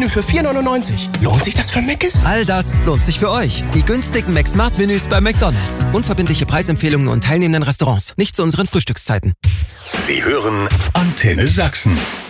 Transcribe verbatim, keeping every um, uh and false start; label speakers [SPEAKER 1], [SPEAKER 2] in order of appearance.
[SPEAKER 1] Menü für vier neunundneunzig. Lohnt sich das für Mc's?
[SPEAKER 2] All das lohnt sich für euch. Die günstigen McSmart-Menüs bei McDonald's. Unverbindliche Preisempfehlungen und teilnehmenden Restaurants. Nicht zu unseren Frühstückszeiten.
[SPEAKER 3] Sie hören Antenne Sachsen.